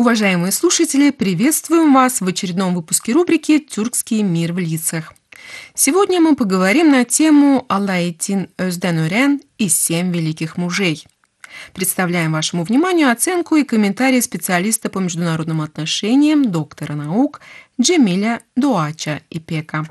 Уважаемые слушатели, приветствуем вас в очередном выпуске рубрики «Тюркский мир в лицах». Сегодня мы поговорим на тему Алаэддин Özden и «Семь великих мужей». Представляем вашему вниманию оценку и комментарии специалиста по международным отношениям, доктора наук Джемиля Дуача Ипека.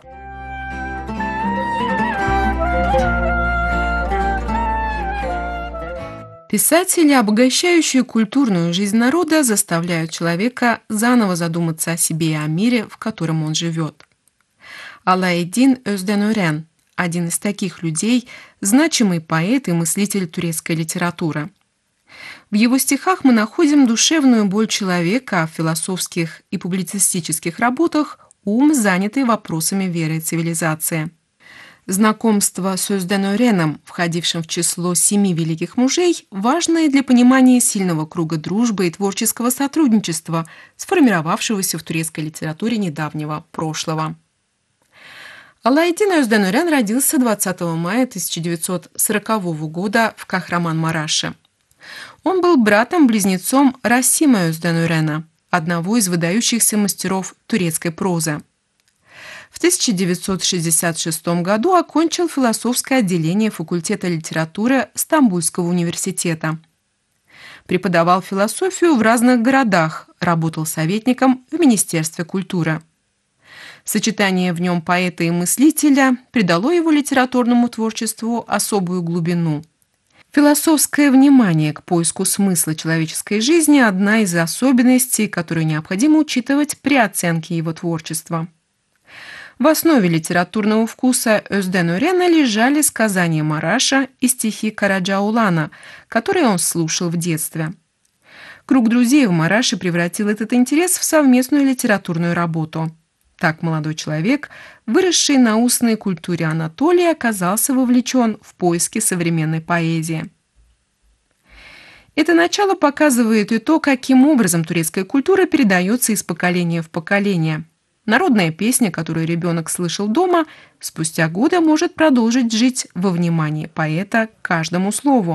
Писатели, обогащающие культурную жизнь народа, заставляют человека заново задуматься о себе и о мире, в котором он живет. Алаэддин Özden – один из таких людей, значимый поэт и мыслитель турецкой литературы. В его стихах мы находим душевную боль человека, а в философских и публицистических работах – ум, занятый вопросами веры и цивилизации. Знакомство с Özden, входившим в число семи великих мужей, важно и для понимания сильного круга дружбы и творческого сотрудничества, сформировавшегося в турецкой литературе недавнего прошлого. Алаэддин Özden родился 20 мая 1940 года в Кахраман-Мараше. Он был братом-близнецом Расима Özden, одного из выдающихся мастеров турецкой прозы. В 1966 году окончил философское отделение факультета литературы Стамбульского университета. Преподавал философию в разных городах, работал советником в Министерстве культуры. Сочетание в нем поэта и мыслителя придало его литературному творчеству особую глубину. Философское внимание к поиску смысла человеческой жизни – одна из особенностей, которую необходимо учитывать при оценке его творчества. В основе литературного вкуса Özden лежали сказания Мараша и стихи Караджаулана, которые он слушал в детстве. Круг друзей в Мараше превратил этот интерес в совместную литературную работу. Так молодой человек, выросший на устной культуре Анатолии, оказался вовлечен в поиски современной поэзии. Это начало показывает и то, каким образом турецкая культура передается из поколения в поколение. Народная песня, которую ребенок слышал дома, спустя годы может продолжить жить во внимании поэта каждому слову.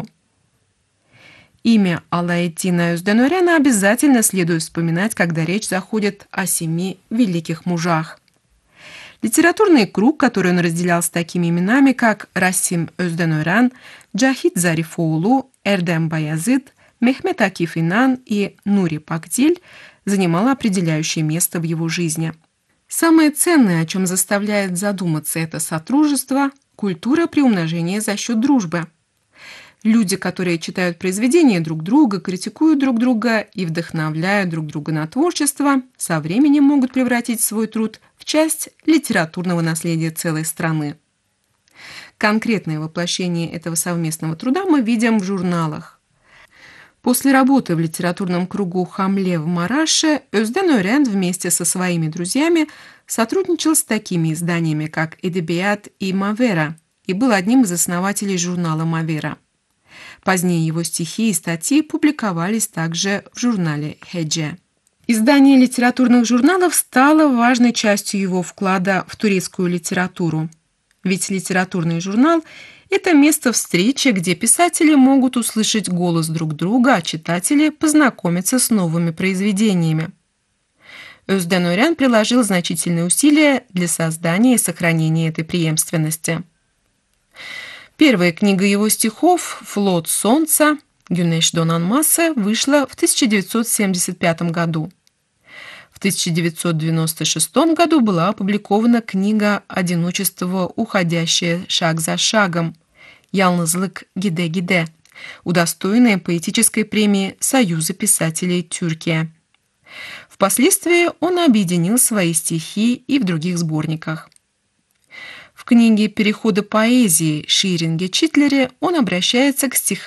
Имя Алаэддина Özden обязательно следует вспоминать, когда речь заходит о семи великих мужах. Литературный круг, который он разделял с такими именами, как Расим Özden, Cahit Zarifoğlu, Erdem Bayazıt, Mehmet Akif İnan и Нури Пакдиль, занимал определяющее место в его жизни. Самое ценное, о чем заставляет задуматься это сотрудничество – культура приумножения за счет дружбы. Люди, которые читают произведения друг друга, критикуют друг друга и вдохновляют друг друга на творчество, со временем могут превратить свой труд в часть литературного наследия целой страны. Конкретное воплощение этого совместного труда мы видим в журналах. После работы в литературном кругу Хамле в Мараше Özden вместе со своими друзьями сотрудничал с такими изданиями, как Edebiyat и Mavera, и был одним из основателей журнала Mavera. Позднее его стихи и статьи публиковались также в журнале Hece. Издание литературных журналов стало важной частью его вклада в турецкую литературу. Ведь литературный журнал – это место встречи, где писатели могут услышать голос друг друга, а читатели познакомиться с новыми произведениями. Özden приложил значительные усилия для создания и сохранения этой преемственности. Первая книга его стихов «Флот солнца» «Güneş donanması» вышла в 1975 году. В 1996 году была опубликована книга «Одиночество, уходящее шаг за шагом» «Yalnızlık gide gide», удостоенная поэтической премии Союза писателей Türkiye. Впоследствии он объединил свои стихи и в других сборниках. В книге «Переходы поэзии» Ширин Geçitleri он обращается к стихам